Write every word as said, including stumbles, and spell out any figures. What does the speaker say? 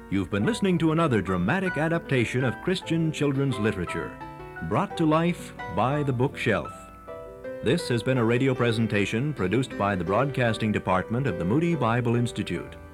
You've been listening to another dramatic adaptation of Christian children's literature, brought to life by the Bookshelf. This has been a radio presentation produced by the Broadcasting Department of the Moody Bible Institute.